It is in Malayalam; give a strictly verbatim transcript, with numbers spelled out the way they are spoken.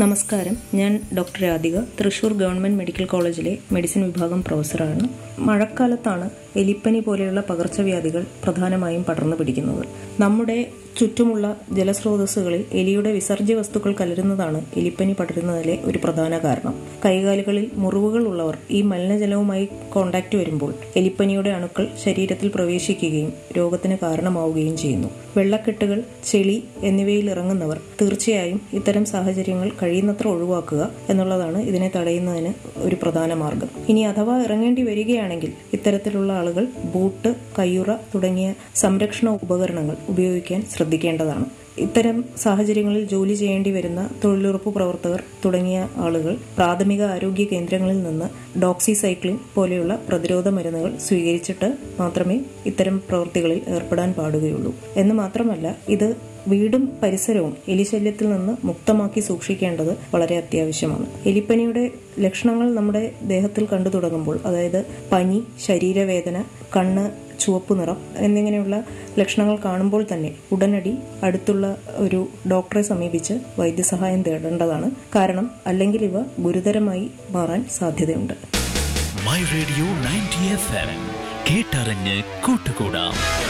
നമസ്കാരം, ഞാൻ doctor Radhika, Thrissur government medical കോളേജിലെ മെഡിസിൻ വിഭാഗം പ്രൊഫസറാണ്. മഴക്കാലത്താണ് എലിപ്പനി പോലെയുള്ള പകർച്ചവ്യാധികൾ പ്രധാനമായും പടർന്നു പിടിക്കുന്നത്. നമ്മുടെ ചുറ്റുമുള്ള ജലസ്രോതസ്സുകളിൽ എലിയുടെ വിസർജ്യ വസ്തുക്കൾ കലരുന്നതാണ് എലിപ്പനി പടരുന്നതിലെ ഒരു പ്രധാന കാരണം. കൈകാലുകളിൽ മുറിവുകൾ ഉള്ളവർ ഈ മലിനജലവുമായി കോണ്ടാക്ട് വരുമ്പോൾ എലിപ്പനിയുടെ അണുക്കൾ ശരീരത്തിൽ പ്രവേശിക്കുകയും രോഗത്തിന് കാരണമാവുകയും ചെയ്യുന്നു. വെള്ളക്കെട്ടുകൾ, ചെളി എന്നിവയിൽ ഇറങ്ങുന്നവർ തീർച്ചയായും ഇത്തരം സാഹചര്യങ്ങൾ കഴിയുന്നത്ര ഒഴിവാക്കുക എന്നുള്ളതാണ് ഇതിനെ തടയുന്നതിന് ഒരു പ്രധാന മാർഗം. ഇനി അഥവാ ഇറങ്ങേണ്ടി വരികയാണെങ്കിൽ ഇത്തരത്തിലുള്ള ആളുകൾ ബൂട്ട്, കയ്യുറ തുടങ്ങിയ സംരക്ഷണ ഉപകരണങ്ങൾ ഉപയോഗിക്കാൻ ശ്രദ്ധിക്കേണ്ടതാണ്. ഇത്തരം സാഹചര്യങ്ങളിൽ ജോലി ചെയ്യേണ്ടി വരുന്ന തൊഴിലുറപ്പ് പ്രവർത്തകർ തുടങ്ങിയ ആളുകൾ പ്രാഥമിക ആരോഗ്യ കേന്ദ്രങ്ങളിൽ നിന്ന് ഡോക്സിസൈക്ലിൻ പോലെയുള്ള പ്രതിരോധ മരുന്നുകൾ സ്വീകരിച്ചിട്ട് മാത്രമേ ഇത്തരം പ്രവൃത്തികളിൽ ഏർപ്പെടാൻ പാടുകയുള്ളൂ. എന്ന് മാത്രമല്ല, ഇത് വീടും പരിസരവും എലിശല്യത്തിൽ നിന്ന് മുക്തമാക്കി സൂക്ഷിക്കേണ്ടത് വളരെ അത്യാവശ്യമാണ്. എലിപ്പനിയുടെ ലക്ഷണങ്ങൾ നമ്മുടെ ദേഹത്തിൽ കണ്ടു തുടങ്ങുമ്പോൾ, അതായത് പനി, ശരീരവേദന, കണ്ണ് ചുവപ്പ് നിറം എന്നിങ്ങനെയുള്ള ലക്ഷണങ്ങൾ കാണുമ്പോൾ തന്നെ ഉടനടി അടുത്തുള്ള ഒരു ഡോക്ടറെ സമീപിച്ച് വൈദ്യസഹായം തേടേണ്ടതാണ്. കാരണം അല്ലെങ്കിൽ ഇവ ഗുരുതരമായി മാറാൻ സാധ്യതയുണ്ട്. My radio ninety F M കേട്ടറിഞ്ഞ് കൂട്ടുകൂടാം.